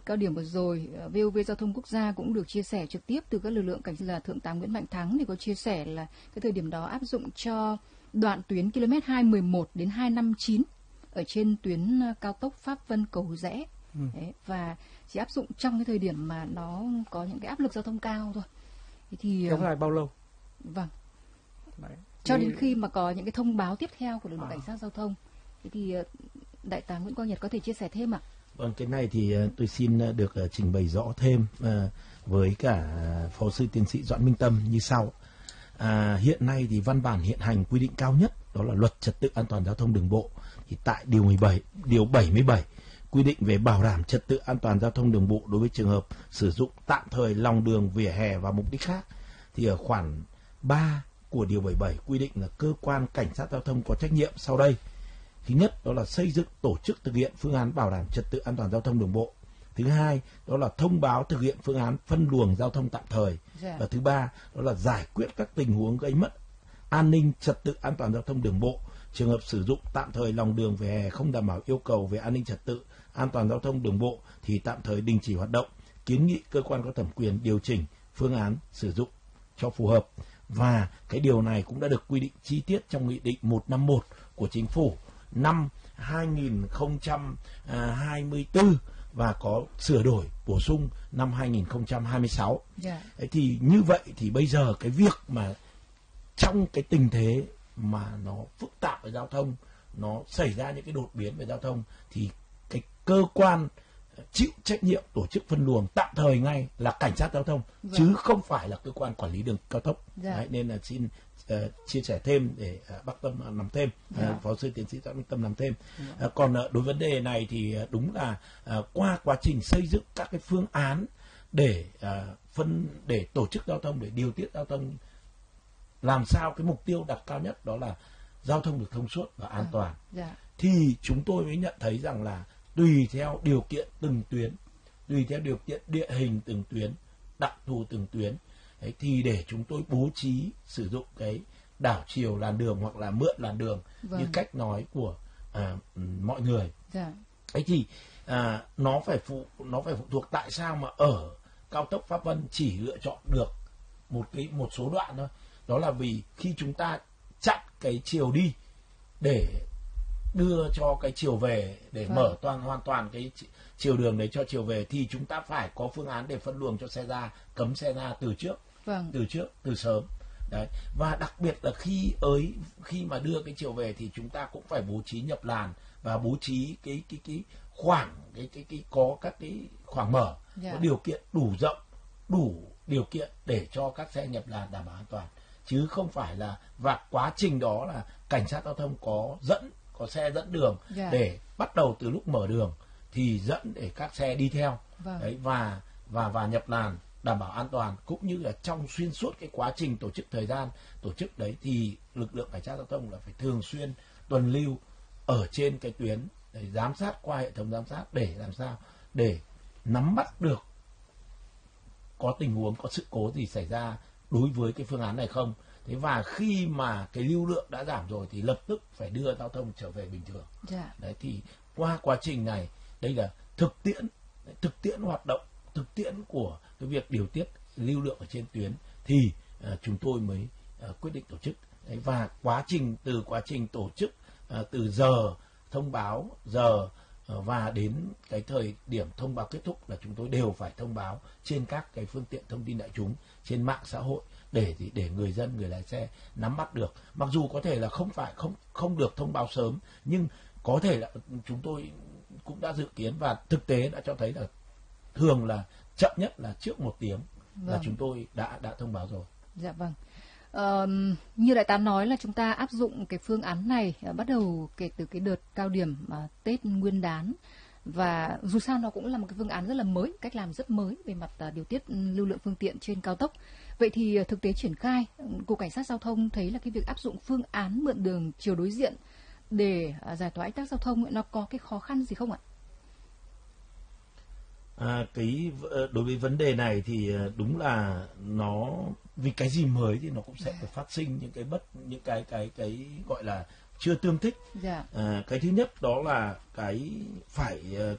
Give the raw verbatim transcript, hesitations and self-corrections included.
cao điểm vừa rồi, vê o vê Giao thông Quốc gia cũng được chia sẻ trực tiếp từ các lực lượng cảnh sát. Là Thượng tá Nguyễn Mạnh Thắng thì có chia sẻ là cái thời điểm đó áp dụng cho đoạn tuyến ki lô mét hai mười một đến hai năm chín ở trên tuyến cao tốc Pháp Vân Cầu Giẽ. Ừ. Đấy, và chỉ áp dụng trong cái thời điểm mà nó có những cái áp lực giao thông cao thôi. Thế thì kéo dài bao lâu? Vâng. Đấy. Cho đến khi mà có những cái thông báo tiếp theo của lực lượng à. cảnh sát giao thông. Thế thì Đại tá Nguyễn Quang Nhật có thể chia sẻ thêm ạ? Vâng, cái này thì tôi xin được trình bày rõ thêm với cả phó sư tiến sĩ Doãn Minh Tâm như sau. À, hiện nay thì văn bản hiện hành quy định cao nhất đó là Luật Trật tự An toàn giao thông đường bộ. Thì tại điều mười bảy, điều bảy mươi bảy quy định về bảo đảm trật tự an toàn giao thông đường bộ đối với trường hợp sử dụng tạm thời lòng đường, vỉa hè và mục đích khác. Thì ở khoản ba của điều bảy mươi bảy quy định là cơ quan cảnh sát giao thông có trách nhiệm sau đây. Thứ nhất đó là xây dựng, tổ chức thực hiện phương án bảo đảm trật tự an toàn giao thông đường bộ. Thứ hai đó là thông báo thực hiện phương án phân luồng giao thông tạm thời. Và thứ ba đó là giải quyết các tình huống gây mất an ninh trật tự an toàn giao thông đường bộ. Trường hợp sử dụng tạm thời lòng đường, vỉa hè không đảm bảo yêu cầu về an ninh trật tự an toàn giao thông đường bộ thì tạm thời đình chỉ hoạt động, kiến nghị cơ quan có thẩm quyền điều chỉnh phương án sử dụng cho phù hợp. Và cái điều này cũng đã được quy định chi tiết trong Nghị định một trăm năm mươi mốt của Chính phủ năm hai nghìn không trăm hai mươi tư và có sửa đổi bổ sung năm hai nghìn không trăm hai mươi sáu. Yeah. Thì như vậy thì bây giờ cái việc mà trong cái tình thế mà nó phức tạp về giao thông, nó xảy ra những cái đột biến về giao thông thì cái cơ quan chịu trách nhiệm tổ chức phân luồng tạm thời ngay là cảnh sát giao thông, vâng. chứ không phải là cơ quan quản lý đường cao tốc. Dạ. Đấy, nên là xin uh, chia sẻ thêm để uh, bác Tâm uh, nắm thêm, dạ. uh, phó sư tiến sĩ Doãn Minh Tâm nắm thêm. Dạ. Uh, còn uh, đối vấn đề này thì uh, đúng là uh, qua quá trình xây dựng các cái phương án để uh, phân để tổ chức giao thông, để điều tiết giao thông, làm sao cái mục tiêu đặt cao nhất đó là giao thông được thông suốt và an à. toàn. Dạ. Thì chúng tôi mới nhận thấy rằng là tùy theo điều kiện từng tuyến, tùy theo điều kiện địa hình từng tuyến, đặc thù từng tuyến, đấy, thì để chúng tôi bố trí sử dụng cái đảo chiều làn đường hoặc là mượn làn đường, vâng. như cách nói của à, mọi người. Dạ. Đấy thì à, nó phải phụ nó phải phụ thuộc tại sao mà ở cao tốc Pháp Vân chỉ lựa chọn được một cái một số đoạn thôi. Đó là vì khi chúng ta chặn cái chiều đi để đưa cho cái chiều về, để vâng. mở toàn hoàn toàn cái chiều đường đấy cho chiều về, thì chúng ta phải có phương án để phân luồng cho xe ra, cấm xe ra từ trước, vâng. từ trước, từ sớm. Đấy. Và đặc biệt là khi ấy khi mà đưa cái chiều về thì chúng ta cũng phải bố trí nhập làn và bố trí cái cái cái khoảng cái cái cái có các cái khoảng mở, yeah. có điều kiện đủ rộng, đủ điều kiện để cho các xe nhập làn đảm bảo an toàn, chứ không phải là và quá trình đó là cảnh sát giao thông có dẫn có xe dẫn đường, yeah. để bắt đầu từ lúc mở đường thì dẫn để các xe đi theo, vâng. đấy, và và và nhập làn đảm bảo an toàn, cũng như là trong xuyên suốt cái quá trình tổ chức thời gian tổ chức đấy thì lực lượng cảnh sát giao thông là phải thường xuyên tuần lưu ở trên cái tuyến để giám sát qua hệ thống giám sát, để làm sao để nắm bắt được có tình huống, có sự cố gì xảy ra đối với cái phương án này không. Thế và khi mà cái lưu lượng đã giảm rồi thì lập tức phải đưa giao thông trở về bình thường. Yeah. Đấy thì qua quá trình này, đây là thực tiễn, thực tiễn hoạt động, thực tiễn của cái việc điều tiết lưu lượng ở trên tuyến thì uh, chúng tôi mới uh, quyết định tổ chức. Đấy, và quá trình từ quá trình tổ chức uh, từ giờ thông báo, giờ uh, và đến cái thời điểm thông báo kết thúc là chúng tôi đều phải thông báo trên các cái phương tiện thông tin đại chúng, trên mạng xã hội, để để người dân, người lái xe nắm bắt được. Mặc dù có thể là không phải không không được thông báo sớm, nhưng có thể là chúng tôi cũng đã dự kiến và thực tế đã cho thấy là thường là chậm nhất là trước một tiếng, vâng. là chúng tôi đã đã thông báo rồi. Dạ vâng. Ờ, như đại tá nói là chúng ta áp dụng cái phương án này uh, bắt đầu kể từ cái đợt cao điểm uh, Tết Nguyên đán, và dù sao nó cũng là một cái phương án rất là mới, cách làm rất mới về mặt uh, điều tiết lưu lượng phương tiện trên cao tốc. Vậy thì uh, thực tế triển khai, Cục Cảnh sát Giao thông thấy là cái việc áp dụng phương án mượn đường chiều đối diện để uh, giải tỏa ách tắc giao thông ấy, nó có cái khó khăn gì không ạ? À, cái đối với vấn đề này thì đúng là nó vì cái gì mới thì nó cũng sẽ phải phát sinh những cái bất những cái cái cái gọi là chưa tương thích. Yeah. À, cái thứ nhất đó là cái phải